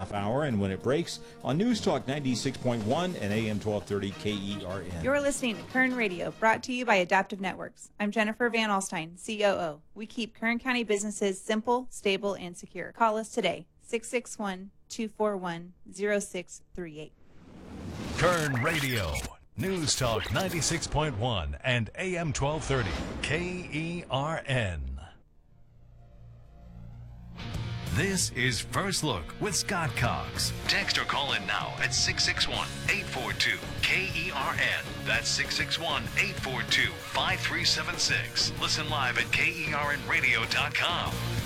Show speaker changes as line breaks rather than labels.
half hour and when it breaks on News Talk 96.1 and AM 1230 KERN.
You're listening to Kern Radio, brought to you by Adaptive Networks. I'm Jennifer Van Alstyne, COO. We keep Kern County businesses simple, stable, and secure. Call us today, 661-241-0638.
Kern Radio, News Talk 96.1 and AM 1230 KERN. This is First Look with Scott Cox. Text or call in now at 661-842-KERN. That's 661-842-5376. Listen live at KERNradio.com.